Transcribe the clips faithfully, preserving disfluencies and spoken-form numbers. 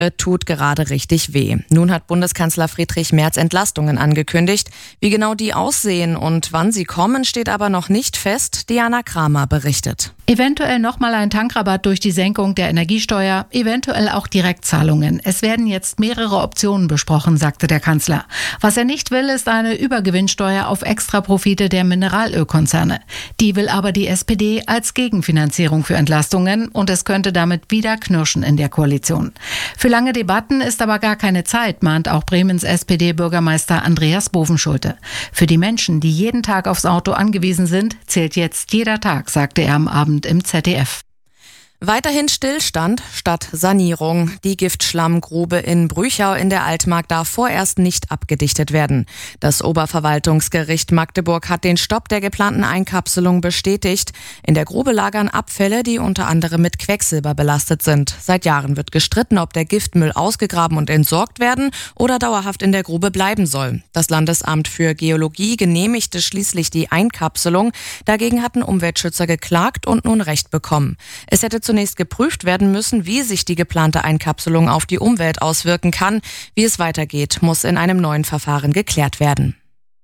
tut gerade richtig weh. Nun hat Bundeskanzler Friedrich Merz Entlastungen angekündigt. Wie genau die aussehen und wann sie kommen, steht aber noch nicht fest. Diana Kramer berichtet. Eventuell nochmal ein Tankrabatt durch die Senkung der Energiesteuer, eventuell auch Direktzahlungen. Es werden jetzt mehrere Optionen besprochen, sagte der Kanzler. Was er nicht will, ist eine Übergewinnsteuer auf Extraprofite der Mineralölkonzerne. Die will aber die S P D als Gegenfinanzierung für Entlastungen und es könnte damit wieder knirschen in der Koalition. Für lange Debatten ist aber gar keine Zeit, mahnt auch Bremens S P D-Bürgermeister Andreas Bovenschulte. Für die Menschen, die jeden Tag aufs Auto angewiesen sind, zählt jetzt jeder Tag, sagte er am Abend im Z D F. Weiterhin Stillstand statt Sanierung. Die Giftschlammgrube in Brüchau in der Altmark darf vorerst nicht abgedichtet werden. Das Oberverwaltungsgericht Magdeburg hat den Stopp der geplanten Einkapselung bestätigt. In der Grube lagern Abfälle, die unter anderem mit Quecksilber belastet sind. Seit Jahren wird gestritten, ob der Giftmüll ausgegraben und entsorgt werden oder dauerhaft in der Grube bleiben soll. Das Landesamt für Geologie genehmigte schließlich die Einkapselung. Dagegen hatten Umweltschützer geklagt und nun Recht bekommen. Es hätte zunächst geprüft werden müssen, wie sich die geplante Einkapselung auf die Umwelt auswirken kann. Wie es weitergeht, muss in einem neuen Verfahren geklärt werden.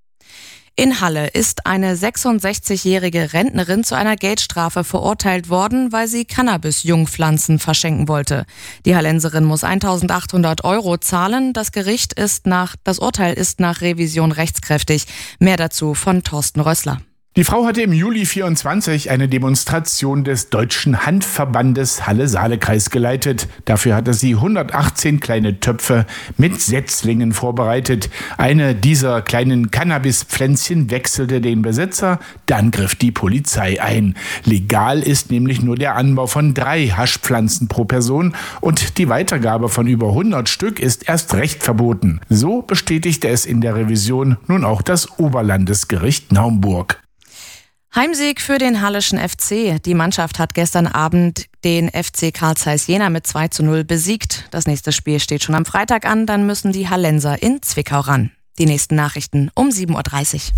In Halle ist eine sechsundsechzigjährige Rentnerin zu einer Geldstrafe verurteilt worden, weil sie Cannabis-Jungpflanzen verschenken wollte. Die Hallenserin muss eintausendachthundert Euro zahlen. Das Gericht ist nach, das Urteil ist nach Revision rechtskräftig. Mehr dazu von Thorsten Rössler. Die Frau hatte im Juli vierundzwanzig eine Demonstration des Deutschen Handverbandes Halle-Saale-Kreis geleitet. Dafür hatte sie hundertachtzehn kleine Töpfe mit Setzlingen vorbereitet. Eine dieser kleinen Cannabispflänzchen wechselte den Besitzer, dann griff die Polizei ein. Legal ist nämlich nur der Anbau von drei Haschpflanzen pro Person und die Weitergabe von über hundert Stück ist erst recht verboten. So bestätigte es in der Revision nun auch das Oberlandesgericht Naumburg. Heimsieg für den Halleschen F C. Die Mannschaft hat gestern Abend den F C Carl Zeiss Jena mit zwei zu null besiegt. Das nächste Spiel steht schon am Freitag an, dann müssen die Hallenser in Zwickau ran. Die nächsten Nachrichten um sieben Uhr dreißig.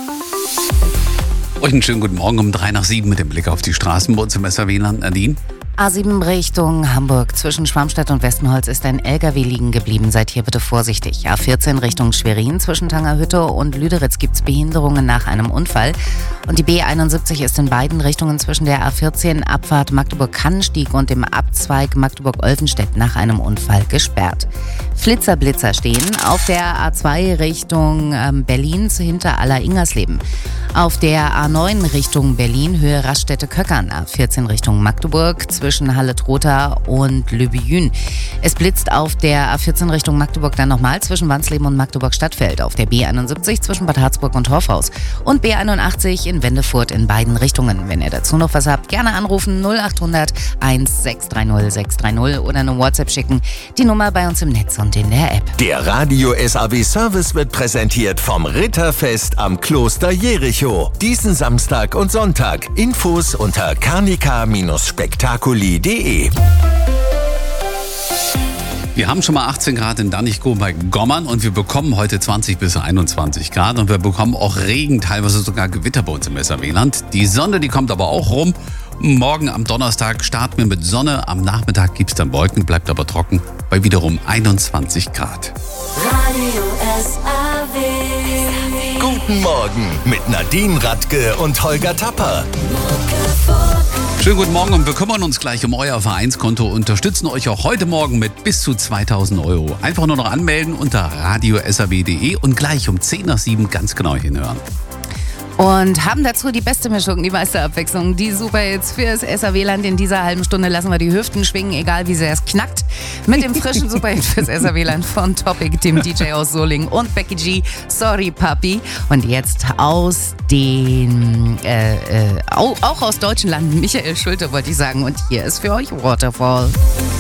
Euch einen schönen guten Morgen um drei nach sieben mit dem Blick auf die Straßen bei uns im S R W-Land. Nadine? A sieben Richtung Hamburg. Zwischen Schwammstadt und Westenholz ist ein L K W liegen geblieben. Seid hier bitte vorsichtig. A vierzehn Richtung Schwerin. Zwischen Tangerhütte und Lüderitz gibt es Behinderungen nach einem Unfall. Und die B einundsiebzig ist in beiden Richtungen zwischen der A vierzehn Abfahrt Magdeburg-Kannenstieg und dem Abzweig Magdeburg-Olvenstedt nach einem Unfall gesperrt. Flitzerblitzer stehen auf der A zwei Richtung ähm, Berlin hinter Aller-Ingersleben. Auf der A neun Richtung Berlin, Höhe Raststätte-Köckern. A vierzehn Richtung Magdeburg zwischen Halle-Trotha und Le Biyun. Es blitzt auf der A vierzehn Richtung Magdeburg dann nochmal zwischen Wansleben und Magdeburg-Stadtfeld. Auf der B einundsiebzig zwischen Bad Harzburg und Torfhaus. Und B einundachtzig in Wendefurt in beiden Richtungen. Wenn ihr dazu noch was habt, gerne anrufen null achthundert sechshundertsechzig sechshundertsechzig oder eine WhatsApp schicken. Die Nummer bei uns im Netz und in der App. Der Radio S A W Service wird präsentiert vom Ritterfest am Kloster Jericho. Diesen Samstag und Sonntag. Infos unter carnica Spektakuli punkt de. Wir haben schon mal achtzehn Grad in Danichkow bei Gommern und wir bekommen heute zwanzig bis einundzwanzig Grad und wir bekommen auch Regen, teilweise sogar Gewitter bei uns im S R W-Land. Die Sonne, die kommt aber auch rum. Morgen am Donnerstag starten wir mit Sonne. Am Nachmittag gibt es dann Wolken, bleibt aber trocken bei wiederum einundzwanzig Grad. Radio S A W. Guten Morgen mit Nadine Radke und Holger Tapper. Schönen guten Morgen und wir kümmern uns gleich um euer Vereinskonto, unterstützen euch auch heute Morgen mit bis zu zweitausend Euro. Einfach nur noch anmelden unter radio s a w punkt de und gleich um zehn nach sieben ganz genau hinhören. Und haben dazu die beste Mischung, die meiste Abwechslung, die super jetzt fürs S A W-Land. In dieser halben Stunde lassen wir die Hüften schwingen, egal wie sehr es knackt. Mit dem frischen Superhit fürs S A W-Land von Topic, dem D J aus Solingen und Becky G, Sorry Papi. Und jetzt aus den, äh, äh, auch aus deutschen Landen, Michael Schulte wollte ich sagen. Und hier ist für euch Waterfall.